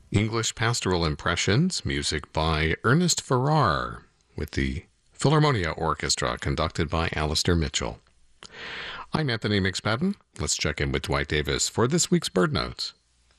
English Pastoral Impressions, music by Ernest Farrar, with the Philharmonia Orchestra, conducted by Alistair Mitchell. I'm Anthony McSpadden. Let's check in with Dwight Davis for this week's Bird Notes.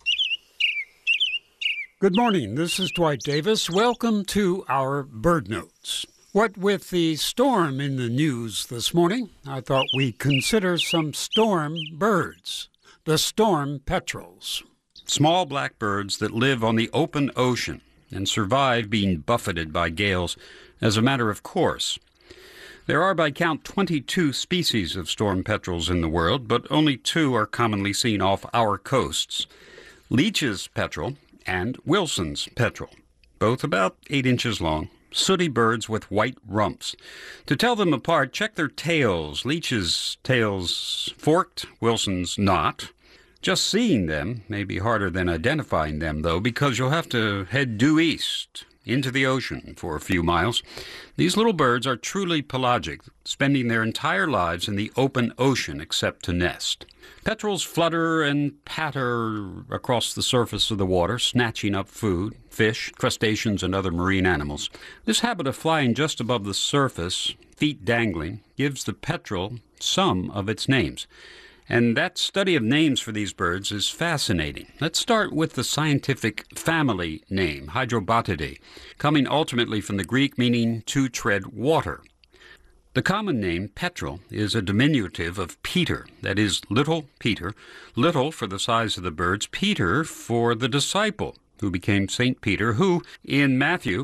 Good morning, this is Dwight Davis. Welcome to our Bird Notes. What with the storm in the news this morning, I thought we'd consider some storm birds, the storm petrels. Small black birds that live on the open ocean and survive being buffeted by gales as a matter of course. There are by count 22 species of storm petrels in the world, but only 2 are commonly seen off our coasts. Leach's petrel and Wilson's petrel, both about 8 inches long, sooty birds with white rumps. To tell them apart, check their tails. Leach's tail's forked, Wilson's not. Just seeing them may be harder than identifying them, though, because you'll have to head due east into the ocean for a few miles. These little birds are truly pelagic, spending their entire lives in the open ocean except to nest. Petrels flutter and patter across the surface of the water, snatching up food, fish, crustaceans, and other marine animals. This habit of flying just above the surface, feet dangling, gives the petrel some of its names. And that study of names for these birds is fascinating. Let's start with the scientific family name, Hydrobatidae, coming ultimately from the Greek meaning to tread water. The common name, petrel, is a diminutive of Peter, that is, little Peter, little for the size of the birds, Peter for the disciple, who became St. Peter, who, in Matthew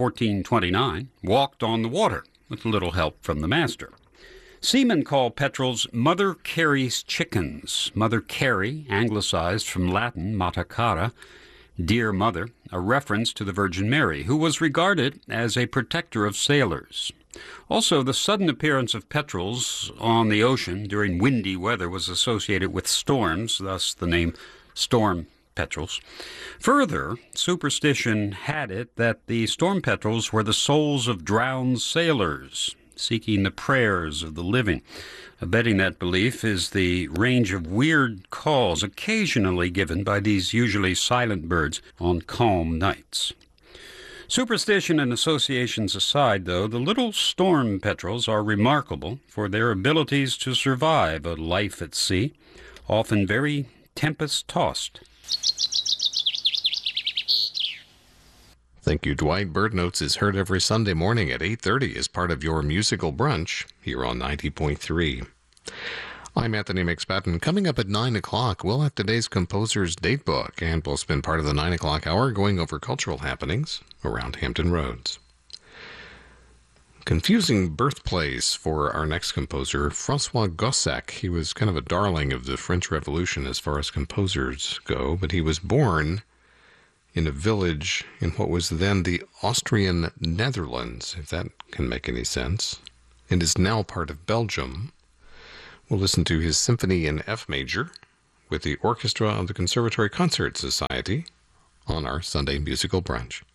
14:29, walked on the water with a little help from the Master. Seamen call petrels Mother Carey's chickens. Mother Carey, anglicized from Latin Mater Cara, dear mother, a reference to the Virgin Mary, who was regarded as a protector of sailors. Also, the sudden appearance of petrels on the ocean during windy weather was associated with storms, thus the name storm petrels. Further, superstition had it that the storm petrels were the souls of drowned sailors, seeking the prayers of the living. Abetting that belief is the range of weird calls occasionally given by these usually silent birds on calm nights. Superstition and associations aside, though, the little storm petrels are remarkable for their abilities to survive a life at sea, often very tempest-tossed. Thank you, Dwight. Bird Notes is heard every Sunday morning at 8:30 as part of your musical brunch here on 90.3. I'm Anthony McSpadden. Coming up at 9 o'clock, we'll have today's composer's datebook, and we'll spend part of the 9 o'clock hour going over cultural happenings around Hampton Roads. Confusing birthplace for our next composer, Francois Gossec. He was kind of a darling of the French Revolution as far as composers go, but he was born in a village in what was then the Austrian Netherlands, if that can make any sense, and is now part of Belgium. We'll listen to his symphony in F major with the Orchestra of the Conservatory Concert Society on our Sunday musical brunch.